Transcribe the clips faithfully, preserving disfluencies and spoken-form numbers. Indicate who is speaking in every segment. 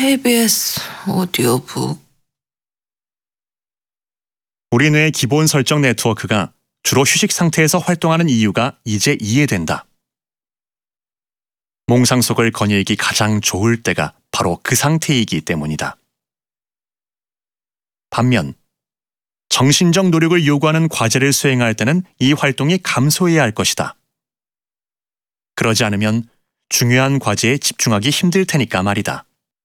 Speaker 1: 케이비에스 오디오북.
Speaker 2: 우리 뇌의 기본 설정 네트워크가 주로 휴식 상태에서 활동하는 이유가 이제 이해된다. 몽상 속을 거닐기 가장 좋을 때가 바로 그 상태이기 때문이다. 반면 정신적 노력을 요구하는 과제를 수행할 때는 이 활동이 감소해야 할 것이다. 그러지 않으면 중요한 과제에 집중하기 힘들 테니까 말이다.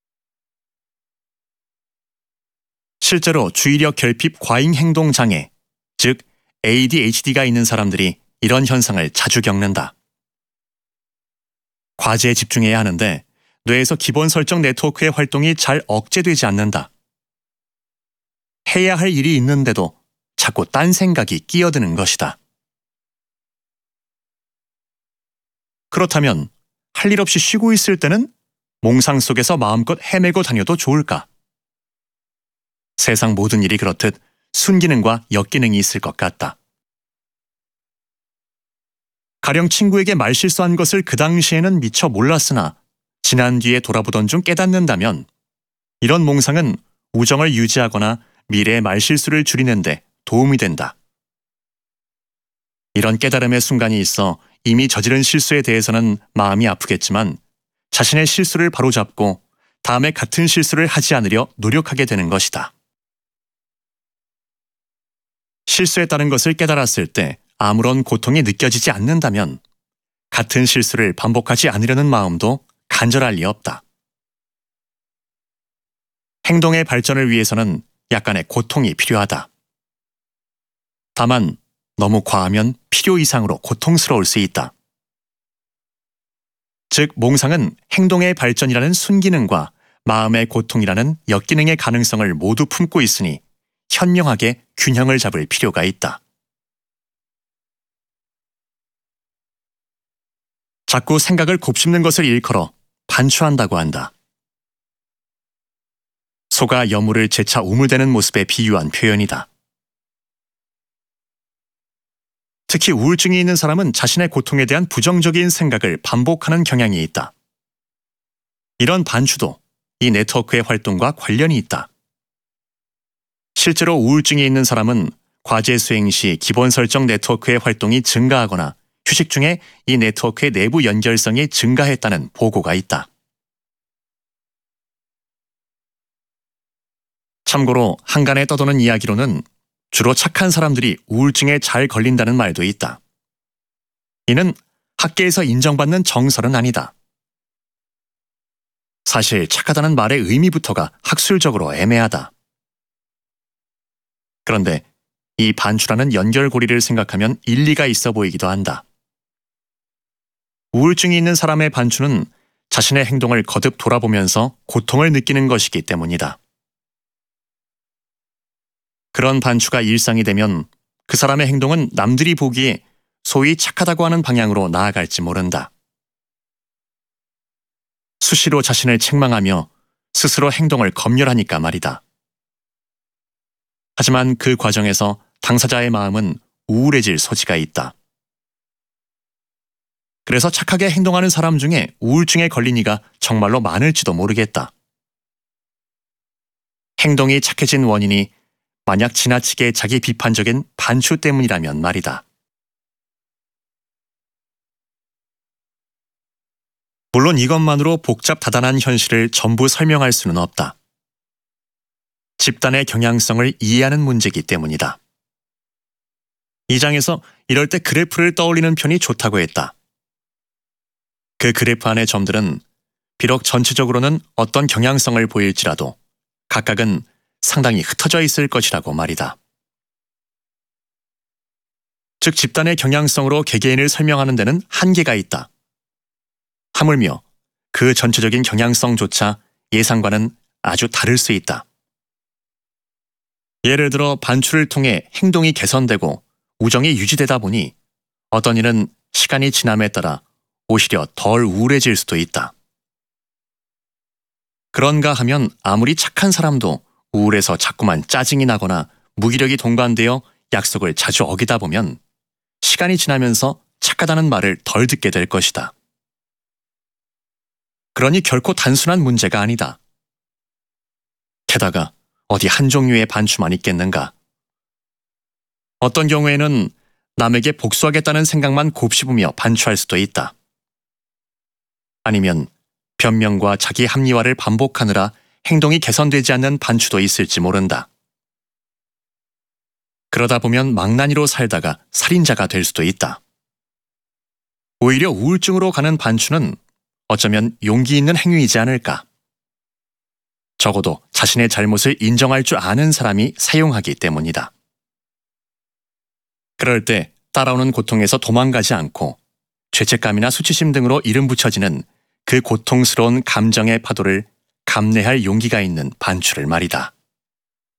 Speaker 2: 실제로 주의력 결핍 과잉 행동 장애, 즉 에이디에이치디가 있는 사람들이 이런 현상을 자주 겪는다. 과제에 집중해야 하는데 뇌에서 기본 설정 네트워크의 활동이 잘 억제되지 않는다. 해야 할 일이 있는데도 자꾸 딴 생각이 끼어드는 것이다. 그렇다면 할 일 없이 쉬고 있을 때는 몽상 속에서 마음껏 헤매고 다녀도 좋을까? 세상 모든 일이 그렇듯 순기능과 역기능이 있을 것 같다. 가령 친구에게 말실수한 것을 그 당시에는 미처 몰랐으나 지난 뒤에 돌아보던 중 깨닫는다면 이런 몽상은 우정을 유지하거나 미래의 말실수를 줄이는 데 도움이 된다. 이런 깨달음의 순간이 있어 이미 저지른 실수에 대해서는 마음이 아프겠지만 자신의 실수를 바로잡고 다음에 같은 실수를 하지 않으려 노력하게 되는 것이다. 실수했다는 것을 깨달았을 때 아무런 고통이 느껴지지 않는다면 같은 실수를 반복하지 않으려는 마음도 간절할 리 없다. 행동의 발전을 위해서는 약간의 고통이 필요하다. 다만 너무 과하면 필요 이상으로 고통스러울 수 있다. 즉 몽상은 행동의 발전이라는 순기능과 마음의 고통이라는 역기능의 가능성을 모두 품고 있으니 현명하게 균형을 잡을 필요가 있다. 자꾸 생각을 곱씹는 것을 일컬어 반추한다고 한다. 소가 여물을 재차 우물대는 모습에 비유한 표현이다. 특히 우울증이 있는 사람은 자신의 고통에 대한 부정적인 생각을 반복하는 경향이 있다. 이런 반추도 이 네트워크의 활동과 관련이 있다. 실제로 우울증이 있는 사람은 과제 수행 시 기본 설정 네트워크의 활동이 증가하거나 휴식 중에 이 네트워크의 내부 연결성이 증가했다는 보고가 있다. 참고로 한간에 떠도는 이야기로는 주로 착한 사람들이 우울증에 잘 걸린다는 말도 있다. 이는 학계에서 인정받는 정설은 아니다. 사실 착하다는 말의 의미부터가 학술적으로 애매하다. 그런데 이 반추라는 연결고리를 생각하면 일리가 있어 보이기도 한다. 우울증이 있는 사람의 반추는 자신의 행동을 거듭 돌아보면서 고통을 느끼는 것이기 때문이다. 그런 반추가 일상이 되면 그 사람의 행동은 남들이 보기에 소위 착하다고 하는 방향으로 나아갈지 모른다. 수시로 자신을 책망하며 스스로 행동을 검열하니까 말이다. 하지만 그 과정에서 당사자의 마음은 우울해질 소지가 있다. 그래서 착하게 행동하는 사람 중에 우울증에 걸린 이가 정말로 많을지도 모르겠다. 행동이 착해진 원인이 만약 지나치게 자기 비판적인 반추 때문이라면 말이다. 물론 이것만으로 복잡 다단한 현실을 전부 설명할 수는 없다. 집단의 경향성을 이해하는 문제이기 때문이다. 이 장에서 이럴 때 그래프를 떠올리는 편이 좋다고 했다. 그 그래프 안의 점들은 비록 전체적으로는 어떤 경향성을 보일지라도 각각은 상당히 흩어져 있을 것이라고 말이다. 즉 집단의 경향성으로 개개인을 설명하는 데는 한계가 있다. 하물며 그 전체적인 경향성조차 예상과는 아주 다를 수 있다. 예를 들어 반추를 통해 행동이 개선되고 우정이 유지되다 보니 어떤 일은 시간이 지남에 따라 오히려 덜 우울해질 수도 있다. 그런가 하면 아무리 착한 사람도 우울해서 자꾸만 짜증이 나거나 무기력이 동반되어 약속을 자주 어기다 보면 시간이 지나면서 착하다는 말을 덜 듣게 될 것이다. 그러니 결코 단순한 문제가 아니다. 게다가 어디 한 종류의 반추만 있겠는가. 어떤 경우에는 남에게 복수하겠다는 생각만 곱씹으며 반추할 수도 있다. 아니면 변명과 자기 합리화를 반복하느라 행동이 개선되지 않는 반추도 있을지 모른다. 그러다 보면 망나니로 살다가 살인자가 될 수도 있다. 오히려 우울증으로 가는 반추는 어쩌면 용기 있는 행위이지 않을까. 적어도 자신의 잘못을 인정할 줄 아는 사람이 사용하기 때문이다. 그럴 때 따라오는 고통에서 도망가지 않고 죄책감이나 수치심 등으로 이름 붙여지는 그 고통스러운 감정의 파도를 감내할 용기가 있는 반추를 말이다.